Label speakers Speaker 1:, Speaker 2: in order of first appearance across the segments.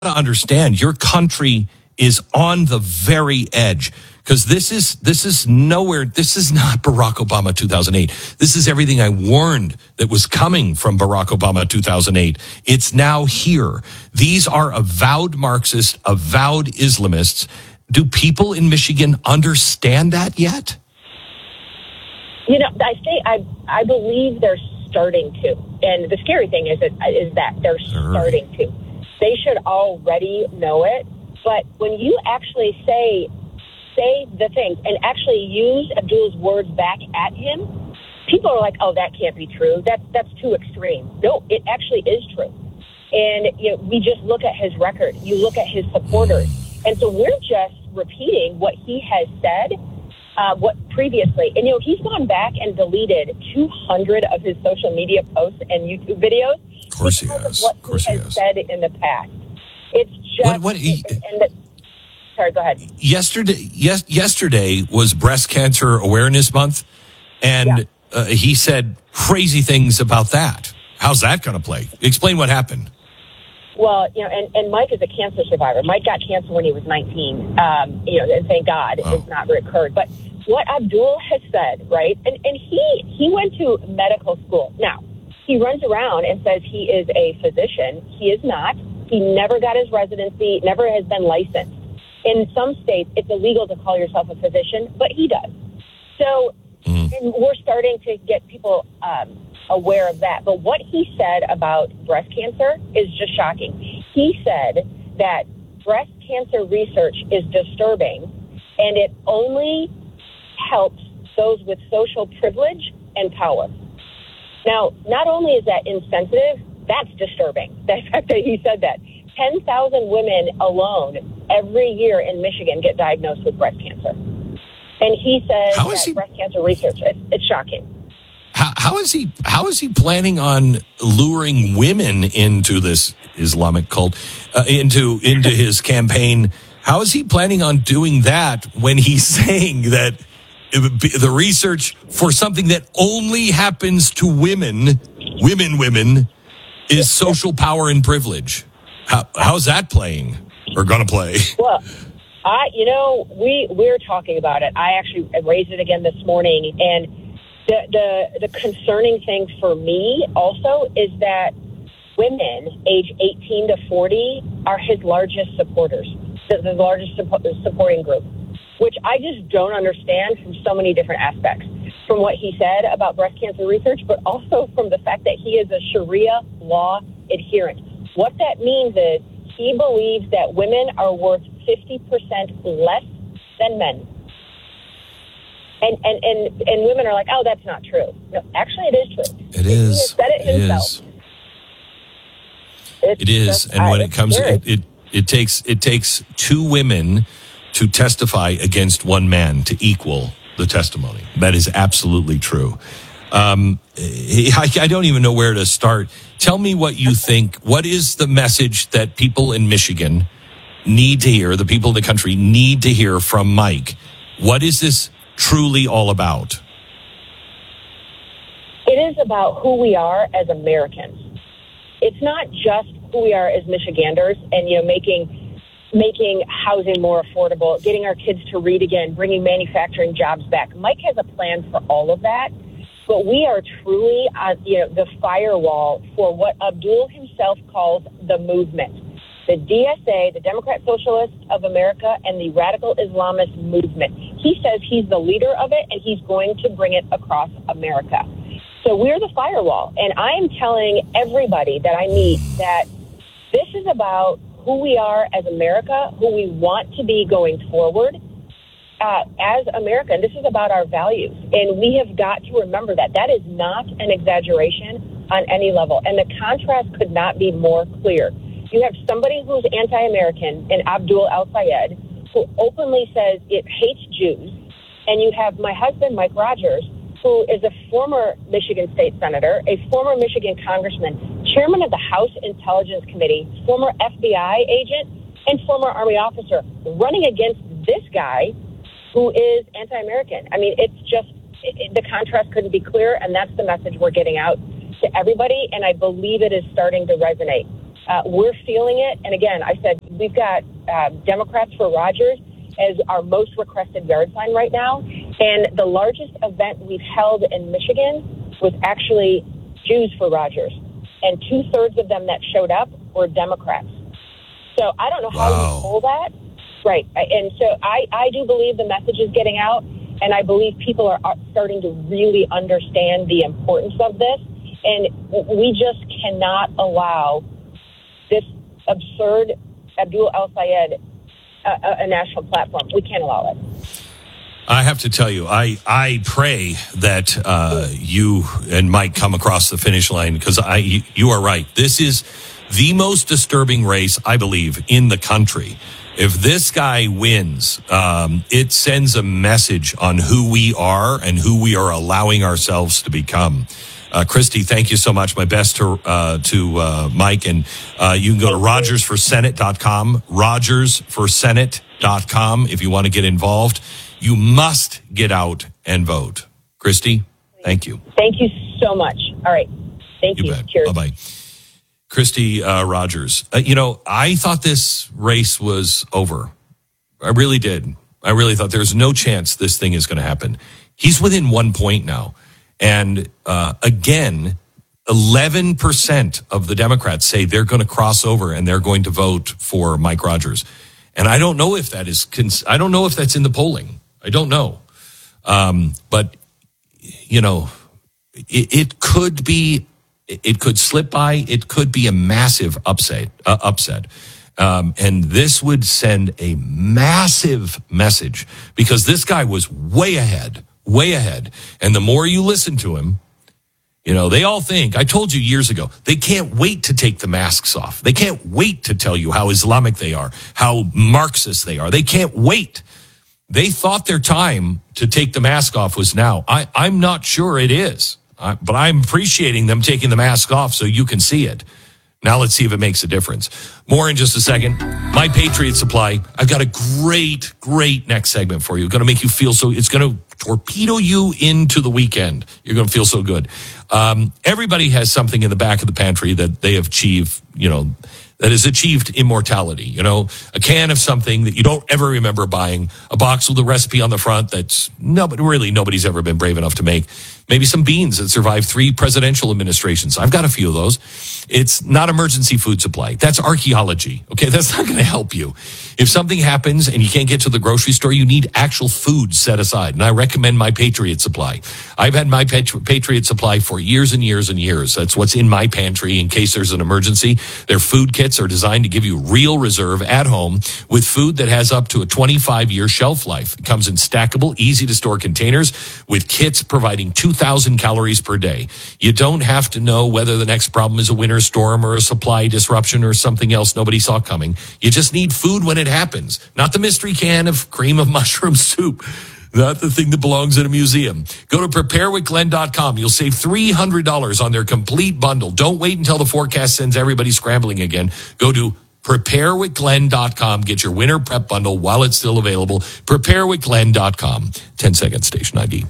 Speaker 1: to understand your country is on the very edge, because this is nowhere. This is not Barack Obama 2008. This is everything I warned that was coming from Barack Obama 2008. It's now here. These are avowed Marxists, avowed Islamists. Do people in Michigan understand that yet?
Speaker 2: You know, I believe they're starting to. And the scary thing is that they're starting to. They should already know it. But when you actually say the things and actually use Abdul's words back at him, people are like, oh, that can't be true. That's too extreme. No, it actually is true. And we just look at his record. You look at his supporters. And so we're just repeating what he has said what previously. And, he's gone back and deleted 200 of his social media posts and YouTube videos.
Speaker 1: Of course he has.
Speaker 2: Of what he has said in the past. It's just... Sorry, go ahead.
Speaker 1: Yesterday was Breast Cancer Awareness Month, and he said crazy things about that. How's that going to play? Explain what happened.
Speaker 2: Well, and Mike is a cancer survivor. Mike got cancer when he was 19, and thank God it's not recurred. But what Abdul has said, right, and he went to medical school. Now, he runs around and says he is a physician. He is not. He never got his residency, never has been licensed. In some states, it's illegal to call yourself a physician, but he does. So and we're starting to get people aware of that. But what he said about breast cancer is just shocking. He said that breast cancer research is disturbing, and it only helps those with social privilege and power. Now, not only is that insensitive, that's disturbing. The fact that he said that. 10,000 women alone every year in Michigan get diagnosed with breast cancer. And he says breast cancer research, it's shocking.
Speaker 1: How is he planning on luring women into this Islamic cult, into his campaign? How is he planning on doing that when he's saying that the research for something that only happens to women, is social power and privilege? How's that playing or going to play?
Speaker 2: Well, we're talking about it. I actually raised it again this morning, and the concerning thing for me also is that women age 18 to 40 are his largest supporters, the largest supporting group, which I just don't understand from so many different aspects. From what he said about breast cancer research, but also from the fact that he is a Sharia law adherent. What that means is he believes that women are worth 50% less than men. And women are like, oh, that's not true. No, actually, it is true.
Speaker 1: It is.
Speaker 2: He has said it himself.
Speaker 1: It is. And when it comes, it takes two women to testify against one man to equal the testimony. That is absolutely true. I don't even know where to start. Tell me what you think. What is the message that people in Michigan need to hear, the people in the country need to hear from Mike? What is this truly all about?
Speaker 2: It is about who we are as Americans. It's not just who we are as Michiganders and, making housing more affordable, getting our kids to read again, bringing manufacturing jobs back. Mike has a plan for all of that. But we are truly the firewall for what Abdul himself calls the movement. The DSA, the Democrat Socialists of America, and the Radical Islamist movement. He says he's the leader of it, and he's going to bring it across America. So we're the firewall. And I am telling everybody that I meet that this is about who we are as America, who we want to be going forward. As America, and this is about our values. And we have got to remember that. That is not an exaggeration on any level. And the contrast could not be more clear. You have somebody who's anti-American in Abdul El-Sayed, who openly says it hates Jews. And you have my husband, Mike Rogers, who is a former Michigan State Senator, a former Michigan Congressman, chairman of the House Intelligence Committee, former FBI agent, and former Army officer, running against this guy who is anti-American. I mean, it's just, the contrast couldn't be clearer, and that's the message we're getting out to everybody, and I believe it is starting to resonate. We're feeling it. And again, I said we've got Democrats for Rogers as our most requested yard sign right now. And the largest event we've held in Michigan was actually Jews for Rogers. And 2/3 of them that showed up were Democrats. So I don't know how you pull that. Right. And so I do believe the message is getting out, and I believe people are starting to really understand the importance of this. And we just cannot allow this absurd Abdul El-Sayed a national platform. We can't allow it.
Speaker 1: I have to tell you, I pray that you and Mike come across the finish line, because you are right. This is the most disturbing race, I believe, in the country. If this guy wins, it sends a message on who we are and who we are allowing ourselves to become. Christy, thank you so much. My best to Mike. And you can go to rogersforsenate.com, rogersforsenate.com if you want to get involved. You must get out and vote. Christy, thank you.
Speaker 2: Thank you so much. All right. Thank you. Cheers.
Speaker 1: Bye-bye. Christy Rogers. I thought this race was over. I really did. I really thought there's no chance this thing is going to happen. He's within 1 point now. And again, 11% of the Democrats say they're going to cross over and they're going to vote for Mike Rogers. And I don't know if that is, I don't know if that's in the polling. I don't know. But, it could be, it could slip by. It could be a massive upset. And this would send a massive message, because this guy was way ahead. And the more you listen to him, they all think, I told you years ago, they can't wait to take the masks off. They can't wait to tell you how Islamic they are, how Marxist they are. They can't wait. They thought their time to take the mask off was now. I'm not sure it is, but I'm appreciating them taking the mask off so you can see it. Now let's see if it makes a difference. More in just a second. My Patriot Supply. I've got a great next segment for you. It's going to make you feel so, it's going to torpedo you into the weekend. You're going to feel so good. Everybody has something in the back of the pantry that they have achieved, that has achieved immortality. A can of something that you don't ever remember buying, a box with a recipe on the front that's nobody's ever been brave enough to make. Maybe some beans that survived 3 presidential administrations. I've got a few of those. It's not emergency food supply. That's archaeology. Okay, that's not going to help you. If something happens and you can't get to the grocery store, you need actual food set aside. And I recommend My Patriot Supply. I've had My Patriot Supply for years and years and years. That's what's in my pantry in case there's an emergency. Their food kits are designed to give you real reserve at home with food that has up to a 25-year shelf life. It comes in stackable, easy-to-store containers with kits providing 2,000 calories per day. You don't have to know whether the next problem is a winter storm or a supply disruption or something else nobody saw coming. You just need food when it happens, not the mystery can of cream of mushroom soup. Not the thing that belongs in a museum. Go to preparewithglenn.com. You'll save $300 on their complete bundle. Don't wait until the forecast sends everybody scrambling again. Go to preparewithglenn.com. Get your winter prep bundle while it's still available. Preparewithglenn.com. 10 seconds, station ID.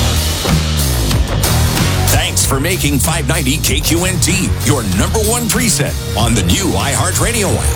Speaker 3: Thanks for making 590 KQNT your number one preset on the new iHeartRadio app.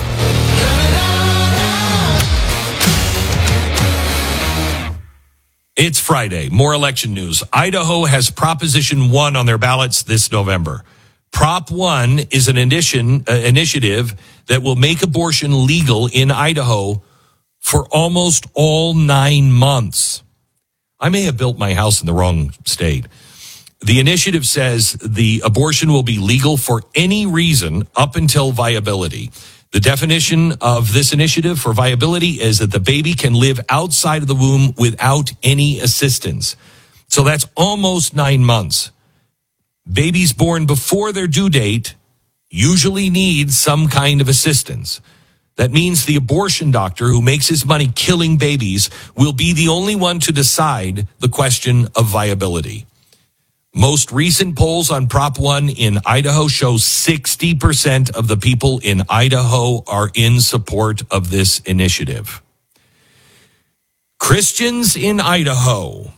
Speaker 1: It's Friday. More election news. Idaho has Proposition 1 on their ballots this November. Prop 1 is an initiative that will make abortion legal in Idaho for almost all 9 months. I may have built my house in the wrong state. The initiative says the abortion will be legal for any reason up until viability. The definition of this initiative for viability is that the baby can live outside of the womb without any assistance. So that's almost 9 months. Babies born before their due date usually need some kind of assistance. That means the abortion doctor who makes his money killing babies will be the only one to decide the question of viability. Most recent polls on Prop 1 in Idaho show 60% of the people in Idaho are in support of this initiative. Christians in Idaho,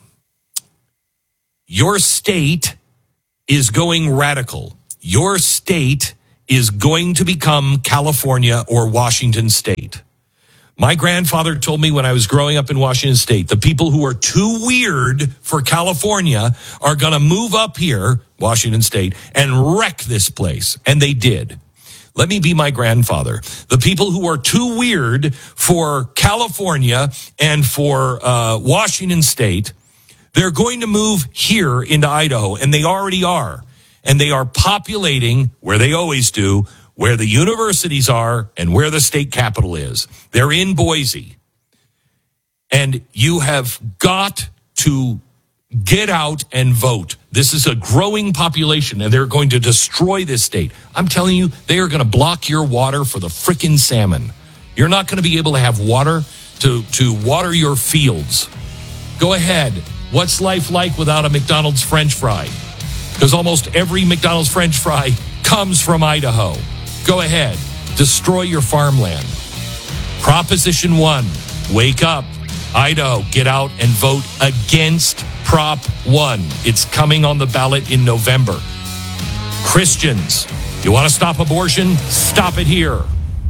Speaker 1: your state is going radical. Your state is going to become California or Washington State. My grandfather told me when I was growing up in Washington State, the people who are too weird for California are going to move up here, Washington State, and wreck this place. And they did. Let me be my grandfather. The people who are too weird for California and for Washington State, they're going to move here into Idaho, and they already are. And they are populating, where they always do, where the universities are and where the state capital is. They're in Boise. And you have got to get out and vote. This is a growing population, and they're going to destroy this state. I'm telling you, they are going to block your water for the frickin' salmon. You're not going to be able to have water to water your fields. Go ahead. What's life like without a McDonald's French fry? Because almost every McDonald's French fry comes from Idaho. Go ahead. Destroy your farmland. Proposition 1, wake up. Idaho, get out and vote against Prop 1. It's coming on the ballot in November. Christians, you want to stop abortion? Stop it here.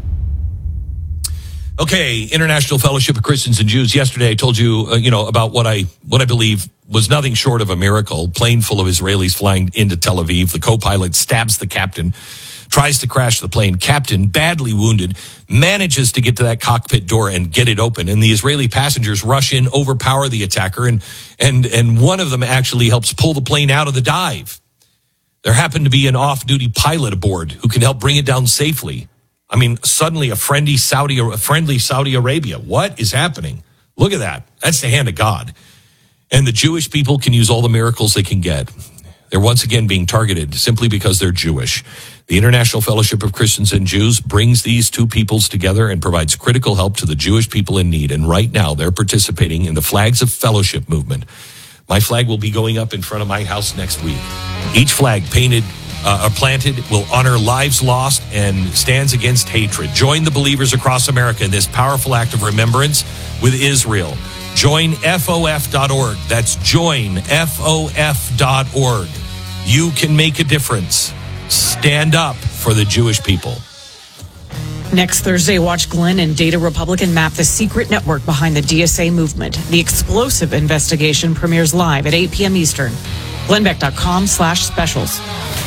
Speaker 1: Okay, International Fellowship of Christians and Jews. Yesterday I told you, about what I believe was nothing short of a miracle. Plane full of Israelis flying into Tel Aviv. The co-pilot stabs the captain, tries to crash the plane. Captain, badly wounded, manages to get to that cockpit door and get it open. And the Israeli passengers rush in, overpower the attacker, and one of them actually helps pull the plane out of the dive. There happened to be an off-duty pilot aboard who can help bring it down safely. I mean, suddenly a friendly Saudi Arabia. What is happening? Look at that. That's the hand of God. And the Jewish people can use all the miracles they can get. They're once again being targeted simply because they're Jewish. The International Fellowship of Christians and Jews brings these two peoples together and provides critical help to the Jewish people in need. And right now, they're participating in the Flags of Fellowship movement. My flag will be going up in front of my house next week. Each flag planted will honor lives lost and stands against hatred. Join the believers across America in this powerful act of remembrance with Israel. Join FOF.org. That's joinFOF.org. You can make a difference. Stand up for the Jewish people.
Speaker 4: Next Thursday, watch Glenn and Data Republican map the secret network behind the DSA movement. The explosive investigation premieres live at 8 p.m. Eastern. GlennBeck.com/specials.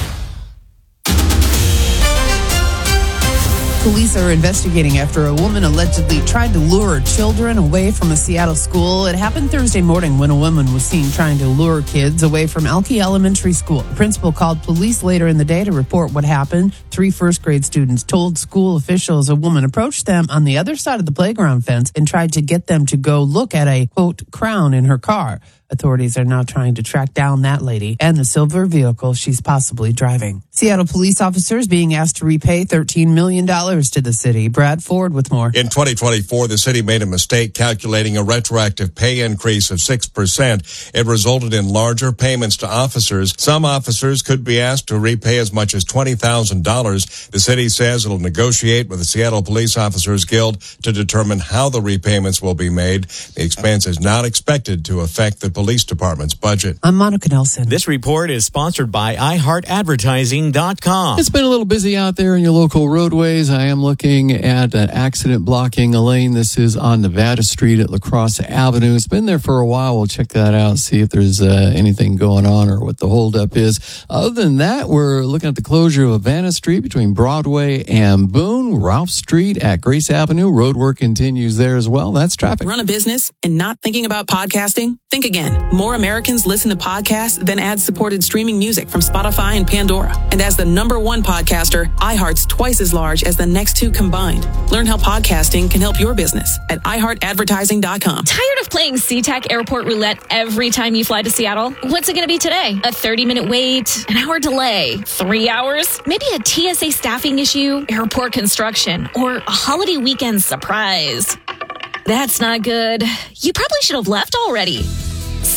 Speaker 5: Police are investigating after a woman allegedly tried to lure her children away from a Seattle school. It happened Thursday morning when a woman was seen trying to lure kids away from Elke Elementary School. The principal called police later in the day to report what happened. 3 first-grade students told school officials a woman approached them on the other side of the playground fence and tried to get them to go look at a, quote, crown in her car. Authorities are now trying to track down that lady and the silver vehicle she's possibly driving. Seattle police officers being asked to repay $13 million to the city. Brad Ford with more.
Speaker 6: In 2024, the city made a mistake calculating a retroactive pay increase of 6%. It resulted in larger payments to officers. Some officers could be asked to repay as much as $20,000. The city says it'll negotiate with the Seattle Police Officers Guild to determine how the repayments will be made. The expense is not expected to affect the police department's budget.
Speaker 5: I'm Monica Nelson.
Speaker 7: This report is sponsored by iHeartAdvertising.com.
Speaker 8: It's been a little busy out there in your local roadways. I am looking at an accident blocking a lane. This is on Nevada Street at La Crosse Avenue. It's been there for a while. We'll check that out, see if there's anything going on or what the holdup is. Other than that, we're looking at the closure of Havana Street between Broadway and Boone. Ralph Street at Grace Avenue. Road work continues there as well. That's traffic.
Speaker 9: Run a business and not thinking about podcasting? Think again. More Americans listen to podcasts than ad-supported streaming music from Spotify and Pandora. And as the #1 podcaster, iHeart's twice as large as the next 2 combined. Learn how podcasting can help your business at iHeartAdvertising.com.
Speaker 10: Tired of playing SeaTac Airport Roulette every time you fly to Seattle? What's it going to be today? A 30-minute wait? An hour delay? 3 hours? Maybe a TSA staffing issue? Airport construction? Or a holiday weekend surprise? That's not good. You probably should have left already.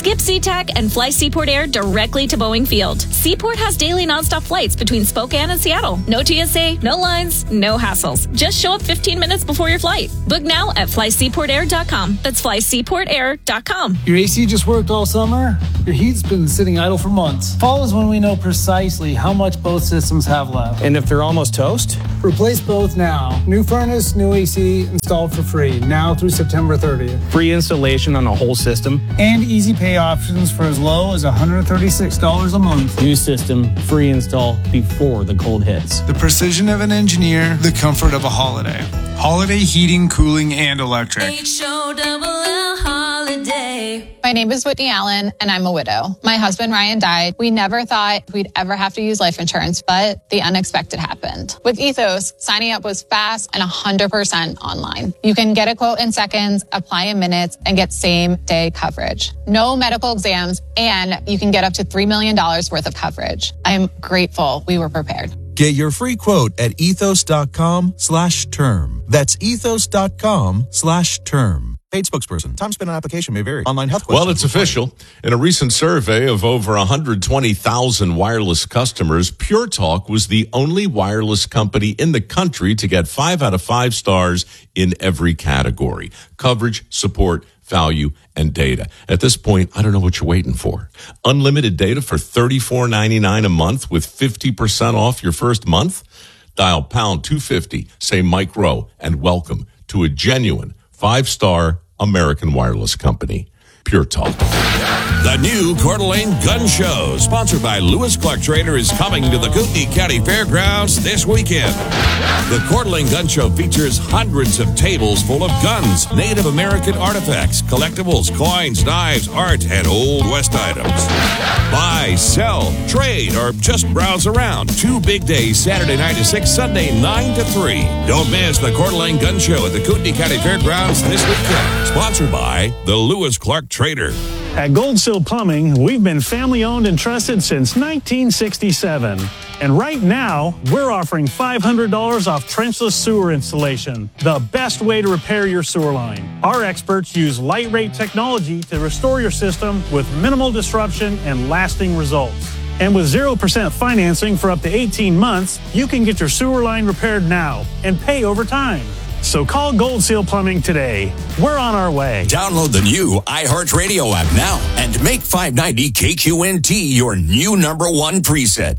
Speaker 10: Skip SeaTac and fly Seaport Air directly to Boeing Field. Seaport has daily nonstop flights between Spokane and Seattle. No TSA, no lines, no hassles. Just show up 15 minutes before your flight. Book now at flyseaportair.com. That's flyseaportair.com.
Speaker 11: Your AC just worked all summer? Your heat's been sitting idle for months. Fall is when we know precisely how much both systems have left.
Speaker 12: And if they're almost toast?
Speaker 11: Replace both now. New furnace, new AC installed for free, now through September 30th.
Speaker 12: Free installation on a whole system.
Speaker 11: And easy pay options for as low as $136 a month.
Speaker 12: New system, free install before the cold hits.
Speaker 13: The precision of an engineer, the comfort of a Holiday. Holiday heating, cooling, and electric.
Speaker 14: H-O-double-L Holiday.
Speaker 15: My name is Whitney Allen, and I'm a widow. My husband, Ryan, died. We never thought we'd ever have to use life insurance, but the unexpected happened. With Ethos, signing up was fast and 100% online. You can get a quote in seconds, apply in minutes, and get same-day coverage. No medical exams, and you can get up to $3 million worth of coverage. I'm grateful we were prepared.
Speaker 16: Get your free quote at ethos.com/term. That's ethos.com/term. Paid spokesperson. Time spent on application may vary. Online health questions.
Speaker 17: Well, it's official. In a recent survey of over 120,000 wireless customers, Pure Talk was the only wireless company in the country to get 5 out of 5 stars in every category: coverage, support, value, and data. At this point, I don't know what you're waiting for. Unlimited data for $34.99 a month with 50% off your first month? Dial pound 250, say Mike Rowe, and welcome to a genuine 5-star American wireless company. Pure Talk.
Speaker 3: The new Coeur d'Alene Gun Show, sponsored by Lewis Clark Trader, is coming to the Kootenai County Fairgrounds this weekend. The Coeur d'Alene Gun Show features hundreds of tables full of guns, Native American artifacts, collectibles, coins, knives, art, and Old West items. Buy, sell, trade, or just browse around. 2 big days, Saturday 9 to 6, Sunday 9 to 3. Don't miss the Coeur d'Alene Gun Show at the Kootenai County Fairgrounds this weekend. Sponsored by the Lewis Clark Trader.
Speaker 18: At Gold Seal Plumbing, we've been family-owned and trusted since 1967. And right now, we're offering $500 off trenchless sewer installation, the best way to repair your sewer line. Our experts use light-rate technology to restore your system with minimal disruption and lasting results. And with 0% financing for up to 18 months, you can get your sewer line repaired now and pay over time. So call Gold Seal Plumbing today. We're on our way.
Speaker 3: Download the new iHeartRadio app now and make 590 KQNT your new #1 preset.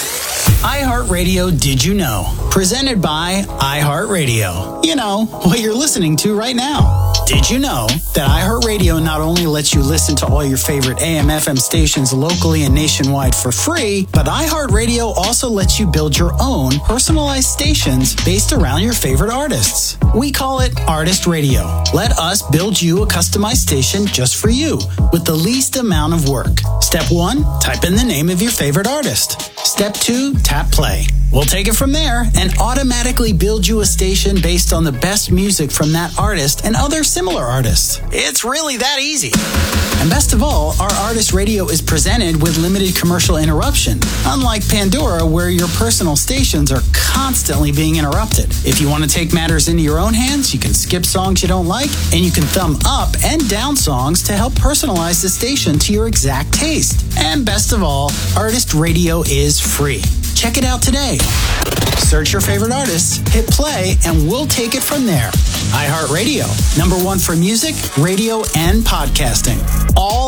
Speaker 19: iHeartRadio Did You Know? Presented by iHeartRadio. You know, what you're listening to right now. Did you know that iHeartRadio not only lets you listen to all your favorite AM/FM stations locally and nationwide for free, but iHeartRadio also lets you build your own personalized stations based around your favorite artists. We call it Artist Radio. Let us build you a customized station just for you with the least amount of work. Step 1, type in the name of your favorite artist. Step 2, tap play. We'll take it from there and automatically build you a station based on the best music from that artist and other similar artists. It's really that easy. And best of all, our Artist Radio is presented with limited commercial interruption, unlike Pandora, where your personal stations are constantly being interrupted. If you want to take matters into your own hands, you can skip songs you don't like, and you can thumb up and down songs to help personalize the station to your exact taste. And best of all, Artist Radio is free. Check it out today. Search your favorite artist, hit play, and we'll take it from there. iHeartRadio, #1 for music, radio, and podcasting. All